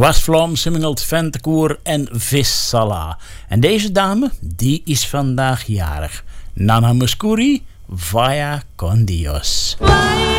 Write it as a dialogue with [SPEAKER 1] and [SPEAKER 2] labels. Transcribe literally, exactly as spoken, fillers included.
[SPEAKER 1] West-Vlaamse Mingeld Ventekoor en Vissala. En deze dame, die is vandaag jarig. Nana Muscuri, Vaya con Dios.